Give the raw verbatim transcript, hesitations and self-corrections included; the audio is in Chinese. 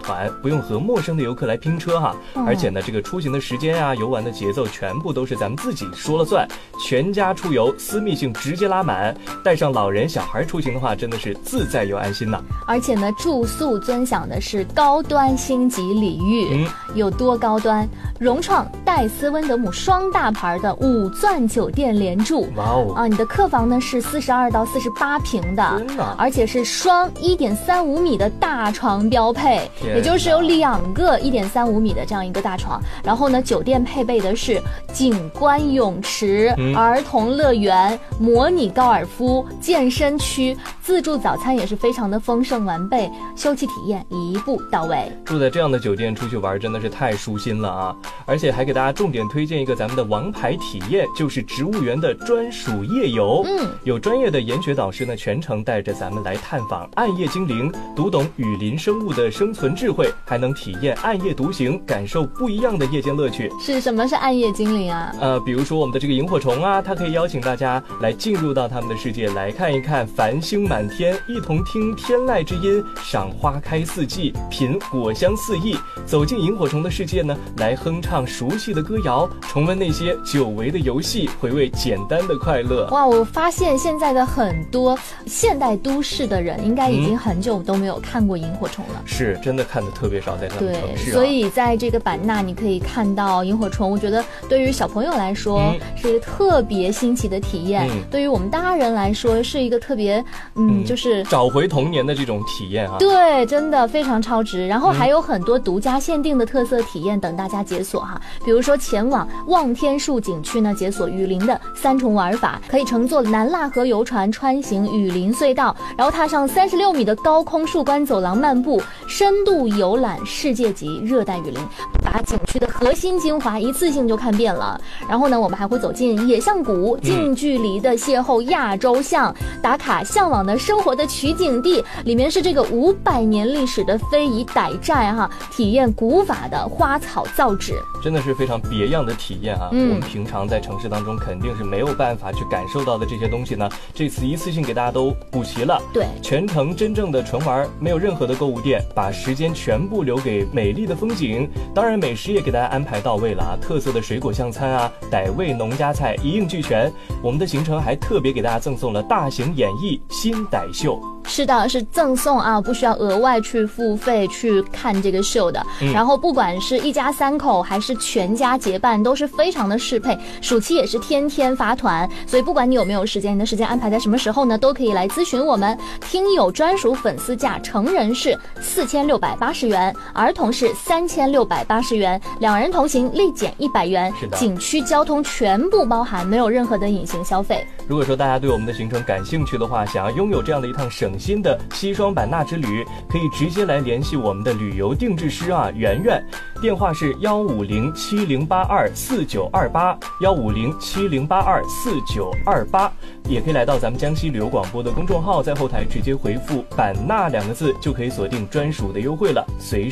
团，不用和陌生的游客来拼车哈。嗯、而且呢，这个出行的时间啊，游玩的节奏全部都是咱们自己说了算，全家出游，私密性直接拉满。带上老人小孩出行的话，真的是自在又安心呐。 而且呢，住宿尊享的是高端星级礼遇，嗯、有多高端？融创、戴斯、温德姆双大牌的五钻酒店连住。哇哦！啊，你的客房呢是四十二到四十八平的， 真的， 而且是双一点三五米的大床标配，也就是有两个一点三五米的这样一个大床。然后呢，酒店配备的是景观泳池、嗯、儿童乐园、模拟高尔夫、健身区，自助早餐也是非常的丰盛完备，休憩体验一步到位。 住在这样的酒店出去玩真的是太舒心了啊！而且还给大家重点推荐一个咱们的王牌体验，就是植物园的专属夜游。嗯，有专业的研学导师呢，全程带着咱们来探访暗夜精灵，读懂雨林生物的生存智慧，还能体验暗夜独行，感受不一样的夜间乐趣。 是什么是暗夜精灵啊？ 呃，比如说我们的这个萤火虫啊，它可以邀请大家来进入到他们的世界，来看一看繁星满天，一同听天籁之音，赏花开四季，品果香四溢。走进萤火虫的世界呢，来哼唱熟悉的歌谣，重温那些久违的游戏，回味简单的快乐。 哇，我发现现在的很多现代都市的人应该已经很久都没有看过萤火虫了。 嗯、是真的看的特别少，在他们城市、啊、 所以在这个版纳你可以看到萤火虫，我觉得对于小朋友来说、嗯、是一个特别新奇的体验、嗯、对于我们大人来说是一个特别 嗯, 嗯就是找回童年的这种体验啊。 对，真的非常超值。然后还有很多独家限定的特色体验等大家解锁哈，比如说前往望天树景区呢，解锁雨林的三重玩法，可以乘坐南腊河游船穿行雨林隧道，然后踏上三十六米的高空树冠走廊漫步，深度游览世界级热带雨林，把景区的核心精华一次性就看遍了。然后呢，我们还会走进野象谷，近距离的邂逅亚洲象，打卡向往的生活的取景地，里面是这个五百年历史的非遗傣寨哈，体验古法的花草造纸， 真的是非常别样的体验啊、嗯、我们平常在城市当中肯定是没有办法去感受到的这些东西呢，这次一次性给大家都补齐了。 对， 全程真正的纯玩，没有任何的购物店，把时间全部留给美丽的风景。当然美食也给大家安排到位了啊，特色的水果象餐啊，傣味农家菜一应俱全。我们的行程还特别给大家赠送了大型演绎新傣秀。 是的，是赠送啊，不需要额外去付费去看这个秀的、嗯、然后不管是一家三口还是全家结伴都是非常的适配，暑期也是天天发团，所以不管你有没有时间，你的时间安排在什么时候呢，都可以来咨询我们。听友专属粉丝价，成人是四千六百八十元，儿童是三千六百八十元，两人同行立减一百元， 是的， 景区交通全部包含，没有任何的隐形消费。 如果说大家对我们的行程感兴趣的话，想要拥有这样的一趟省心的西双版纳之旅，可以直接来联系我们的旅游定制师啊，圆圆，电话是幺五零七零八二四九二八，幺五零七零八二四九二八，也可以来到咱们江西旅游广播的公众号，在后台直接回复版纳两个字，就可以锁定专属的优惠了，随